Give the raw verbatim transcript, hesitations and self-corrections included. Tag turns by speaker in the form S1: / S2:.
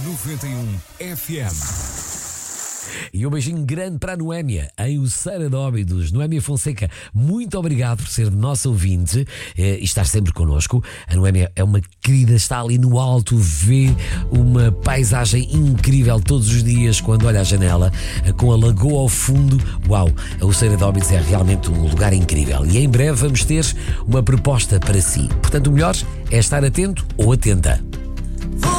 S1: noventa e um F M.
S2: E um beijinho grande para a Noémia, em Oceira de Óbidos. Noémia Fonseca, muito obrigado por ser nosso ouvinte eh, e estar sempre connosco. A Noémia é uma querida, está ali no alto, vê uma paisagem incrível todos os dias quando olha à janela, eh, com a lagoa ao fundo. Uau, a Oceira de Óbidos é realmente um lugar incrível. E em breve vamos ter uma proposta para si. Portanto, o melhor é estar atento ou atenta.